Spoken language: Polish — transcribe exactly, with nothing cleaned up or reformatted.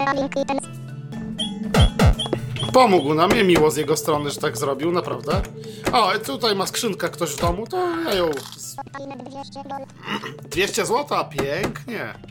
Pomógł nam, mnie miło z jego strony, że tak zrobił, naprawdę. O, tutaj ma skrzynkę ktoś w domu, to ja ją... dwieście złota, pięknie.